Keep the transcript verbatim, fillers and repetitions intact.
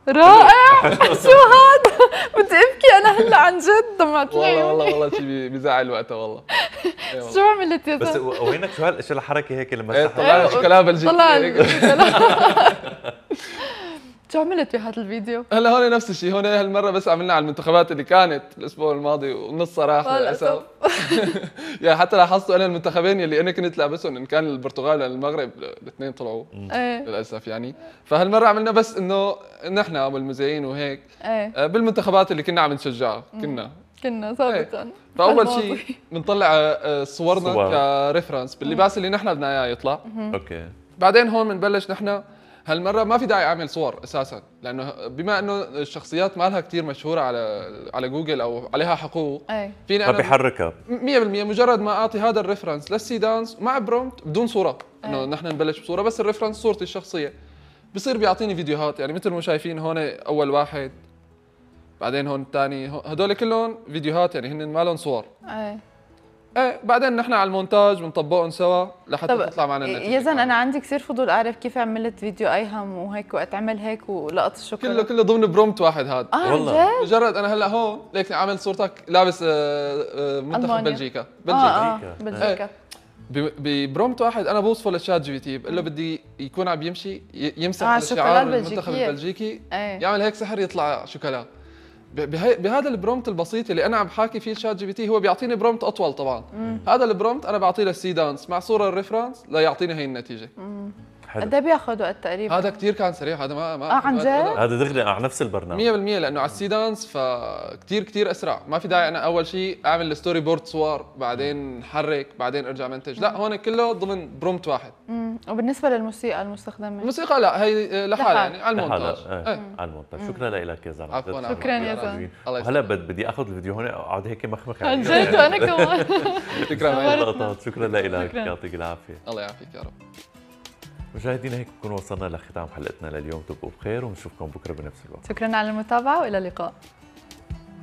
رائع. شو هذا؟ بدي ابكي انا هلا عن جد، دمعت لي والله والله والله شيء بيزعل وقتها والله. شو عملت يا بس زلمه؟ وينك شو هال شو الحركه هيك لما ايه سحبت؟ طلع شوكولا بلجيكي. طلع شو عملت بهذا الفيديو؟ هلا هون نفس الشيء، هون هالمره بس عملنا على المنتخبات اللي كانت الاسبوع الماضي ونصها راح للاسف. يعني حتى لاحظتوا انا المنتخبين اللي انا كنت لابسهم ان كان البرتغال والمغرب الاثنين طلعوا للاسف يعني. فهالمره عملنا بس انه نحن والمذيعين وهيك بالمنتخبات اللي كنا عم نشجعها كنا كنا ثابتا. فاول شيء بنطلع صورنا كريفرنس باللباس اللي نحن بدنا اياه يطلع. اوكي. بعدين هون بنبلش نحن هالمره ما في داعي اعمل صور اساسا، لانه بما انه الشخصيات ما لها كثير مشهوره على على جوجل او عليها حقوق، اي فيني انا بحركها مية بالمية مجرد ما اعطي هذا الريفرنس للسيدانس مع برومت بدون صوره، انه نحن نبلش بصوره بس الريفرنس صورتي الشخصيه، بصير بيعطيني فيديوهات. يعني مثل ما شايفين هون اول واحد، بعدين هون الثاني، هدول كلهم فيديوهات يعني هن ما لهم صور. اي ايه بعدين نحن على المونتاج بنطبقهم سوا لحتى تطلع معنا النتيجه. يزن انا عندي كثير فضول اعرف كيف عملت فيديو ايهم وهيك وقت عمل هيك ولقط الشوكولا. كله كله ضمن برومت واحد هذا. اه والله مجرد انا هلا هون ليك عامل صورتك لابس منتخب بلجيكا. بلجيكا اه اه بلجيكا. ببرومت واحد انا بوصفه للشات جي بي تي بقول له بدي يكون عم يمشي يمسح آه الشعار المنتخب البلجيكي ايه. يعمل هيك سحر يطلع شوكولا. بهذا البرومت البسيط اللي انا عم بحاكي فيه الشات جي بي تي هو بيعطيني برومت اطول طبعا. مم. هذا البرومت انا بعطيه للسيدانس مع صوره الريفرنس ليعطيني هي النتيجه. قد ايه بياخذ وقت تقريبا؟ هذا كثير كان سريع، هذا ما ما اه عن جد؟ هذا دغري على نفس البرنامج مية بالمية لانه على السيدانس فكثير كثير اسرع، ما في داعي انا اول شيء اعمل الستوري بورد صور بعدين نحرك بعدين ارجع منتج، لا هون كله ضمن برومت واحد. امم وبالنسبه للموسيقى المستخدمه؟ الموسيقى لا هي لحالها يعني على المونتاج. ايه. على المونتاج. شكرا لك يا زلمه. شكرا يا زلمه. وهلا بدي اخذ الفيديو هون اقعد هيك مخمخ عن جد وانا كمان. شكرا شكرا لك يعطيك العافيه. الله يعافيك يا رب. مشاهدينا هيك نكون وصلنا لختام حلقتنا لليوم، تبقوا بخير ونشوفكم بكره بنفس الوقت. شكرا على المتابعه والى اللقاء.